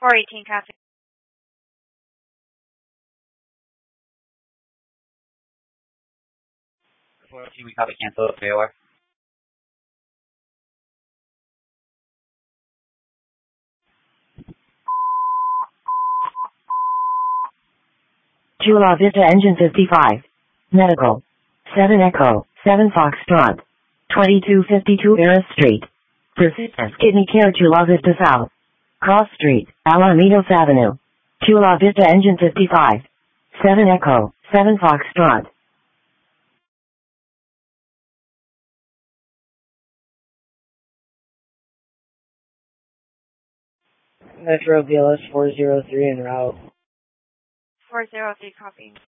418 copy. We copy cancel at AOR. Chula Vista Engine 55. Medical. 7 Echo, 7 Foxtrot. 2252 Eris Street. Persistence Kidney Care Chula Vista South. Cross Street, Alamitos Avenue. Chula Vista Engine 55. 7 Echo, 7 Foxtrot. Metro BLS 403 en route. 403 copy.